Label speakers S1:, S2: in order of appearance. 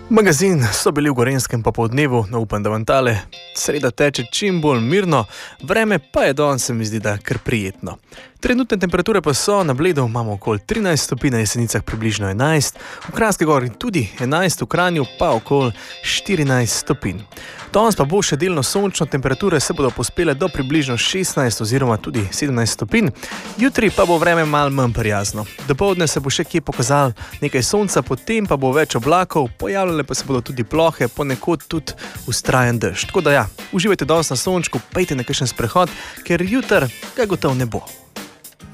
S1: Magazin so bili v Gorenjskem popoldnevu, no upam, da vam tale sreda teče čim bolj mirno, vreme pa je danes, se mi zdi, da kar prijetno. Trenutne temperature pa so, na Bledu imamo okoli 13 stopinj, na Jesenicah približno 11, v Kranjski Gori tudi 11, v Kranju pa okoli 14 stopinj. Danes pa bo še delno sončno, temperature se bodo pospele do približno 16 oziroma tudi 17 stopinj, jutri pa bo vreme malo manj prijazno. Dopoldne se bo še kje pokazalo nekaj sonca, potem pa bo več oblakov, pojavljale pa se bodo tudi plohe, ponekod tudi vztrajen dež. Tako da ja, uživajte danes na sončku, pejte na kakšen sprehod, ker jutri ga gotovo ne bo.